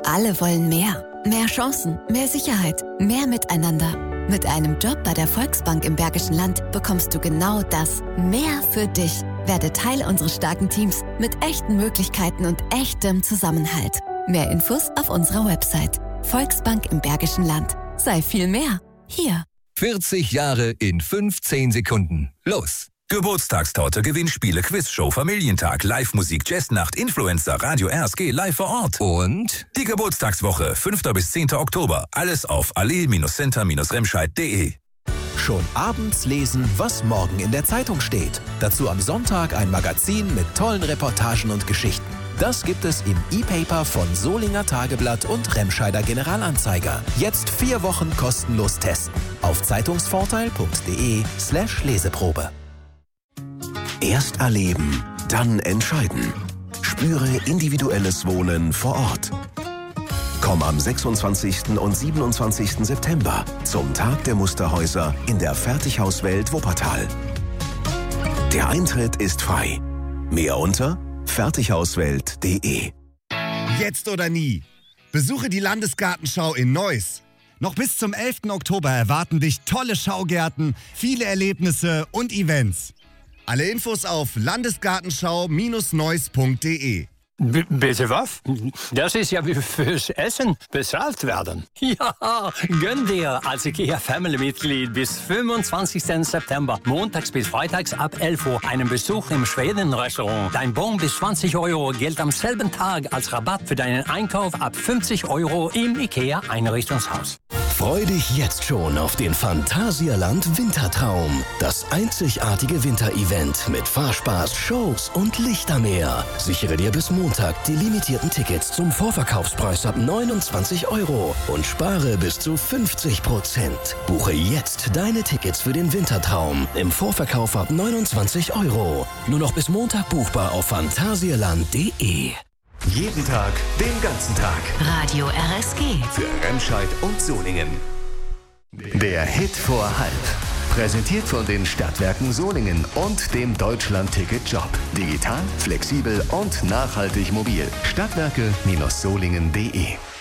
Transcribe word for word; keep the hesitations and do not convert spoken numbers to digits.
Alle wollen mehr. Mehr Chancen, mehr Sicherheit, mehr Miteinander. Mit einem Job bei der Volksbank im Bergischen Land bekommst du genau das. Mehr für dich. Werde Teil unseres starken Teams mit echten Möglichkeiten und echtem Zusammenhalt. Mehr Infos auf unserer Website. Volksbank im Bergischen Land. Sei viel mehr. Hier. vierzig Jahre in fünfzehn Sekunden. Los! Geburtstagstorte, Gewinnspiele, Quizshow, Familientag, Live-Musik, Jazznacht, Influencer, Radio R S G live vor Ort. Und die Geburtstagswoche, fünfter bis zehnter Oktober. Alles auf allee-center-remscheid punkt de. Schon abends lesen, was morgen in der Zeitung steht. Dazu am Sonntag ein Magazin mit tollen Reportagen und Geschichten. Das gibt es im E-Paper von Solinger Tageblatt und Remscheider Generalanzeiger. Jetzt vier Wochen kostenlos testen. Auf zeitungsvorteil.de slash Leseprobe. Erst erleben, dann entscheiden. Spüre individuelles Wohnen vor Ort. Komm am sechsundzwanzigsten und siebenundzwanzigsten September zum Tag der Musterhäuser in der Fertighauswelt Wuppertal. Der Eintritt ist frei. Mehr unter fertighauswelt punkt de. Jetzt oder nie. Besuche die Landesgartenschau in Neuss. Noch bis zum elften Oktober erwarten dich tolle Schaugärten, viele Erlebnisse und Events. Alle Infos auf landesgartenschau Bindestrich neuss punkt de. B- bitte was? Das ist ja wie fürs Essen bezahlt werden. Ja, gönn dir als IKEA-Family-Mitglied bis fünfundzwanzigsten September, montags bis freitags ab elf Uhr, einen Besuch im Schweden-Restaurant. Dein Bon bis zwanzig Euro gilt am selben Tag als Rabatt für deinen Einkauf ab fünfzig Euro im IKEA-Einrichtungshaus. Freu dich jetzt schon auf den Phantasialand Wintertraum. Das einzigartige Winterevent mit Fahrspaß, Shows und Lichtermeer. Sichere dir bis Montag die limitierten Tickets zum Vorverkaufspreis ab neunundzwanzig Euro und spare bis zu fünfzig Prozent. Buche jetzt deine Tickets für den Wintertraum im Vorverkauf ab neunundzwanzig Euro. Nur noch bis Montag buchbar auf phantasialand punkt de. Jeden Tag, den ganzen Tag. Radio R S G. Für Remscheid und Solingen. Der Hit vor halb. Präsentiert von den Stadtwerken Solingen und dem Deutschland-Ticket-Job. Digital, flexibel und nachhaltig mobil. Stadtwerke-solingen punkt de.